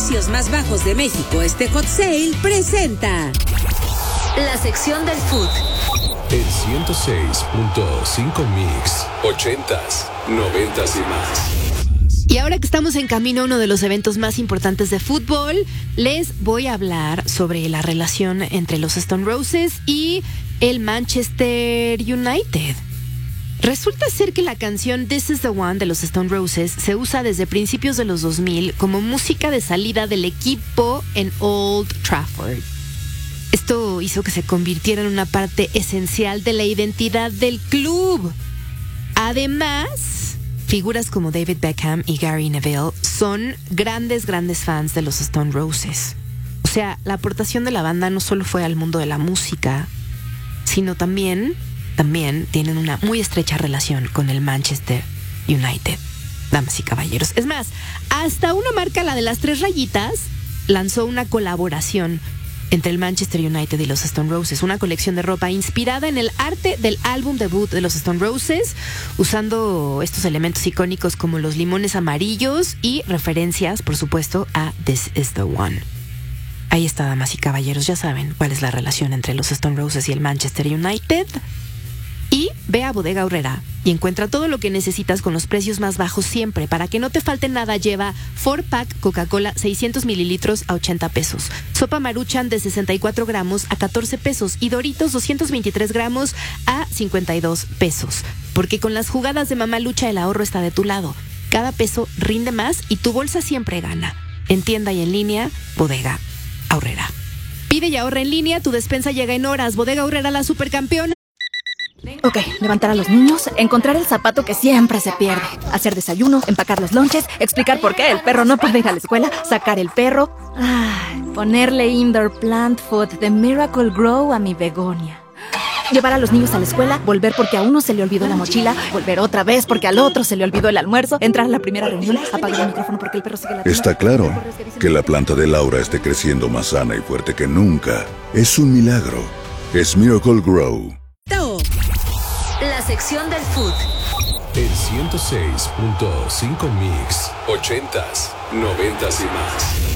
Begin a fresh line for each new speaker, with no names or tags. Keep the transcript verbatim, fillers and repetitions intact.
precios más bajos de México, este Hot Sale presenta la sección del food.
El ciento seis punto cinco Mix, ochentas, noventas y más.
Y ahora que estamos en camino a uno de los eventos más importantes de fútbol, les voy a hablar sobre la relación entre los Stone Roses y el Manchester United. Resulta ser que la canción This Is The One de los Stone Roses se usa desde principios de los dos mil como música de salida del equipo en Old Trafford. Esto hizo que se convirtiera en una parte esencial de la identidad del club. Además, figuras como David Beckham y Gary Neville son grandes, grandes fans de los Stone Roses. O sea, la aportación de la banda no solo fue al mundo de la música, sino también, también tienen una muy estrecha relación con el Manchester United, damas y caballeros. Es más, hasta una marca, la de las tres rayitas, lanzó una colaboración entre el Manchester United y los Stone Roses, una colección de ropa inspirada en el arte del álbum debut de los Stone Roses, usando estos elementos icónicos como los limones amarillos y referencias, por supuesto, a This Is The One. Ahí está, damas y caballeros, ya saben cuál es la relación entre los Stone Roses y el Manchester United. Y ve a Bodega Aurrera y encuentra todo lo que necesitas con los precios más bajos siempre. Para que no te falte nada, lleva four pack Coca-Cola seiscientos mililitros a ochenta pesos. Sopa Maruchan de sesenta y cuatro gramos a catorce pesos. Y Doritos doscientos veintitrés gramos a cincuenta y dos pesos. Porque con las jugadas de Mamá Lucha el ahorro está de tu lado. Cada peso rinde más y tu bolsa siempre gana. En tienda y en línea, Bodega Aurrera. Pide y ahorra en línea, tu despensa llega en horas. Bodega Aurrera, la supercampeona.
Ok, levantar a los niños, encontrar el zapato que siempre se pierde, hacer desayuno, empacar los lonches, explicar por qué el perro no puede ir a la escuela, sacar el perro, ay, ponerle indoor plant food de Miracle Grow a mi begonia. Llevar a los niños a la escuela, volver porque a uno se le olvidó la mochila, volver otra vez porque al otro se le olvidó el almuerzo, entrar a la primera reunión, apagar el micrófono porque el perro sigue latiendo.
Está claro que la planta de Laura esté creciendo más sana y fuerte que nunca. Es un milagro. Es Miracle Grow.
La sección del food.
El ciento seis punto cinco Mix, ochentas, noventas y más.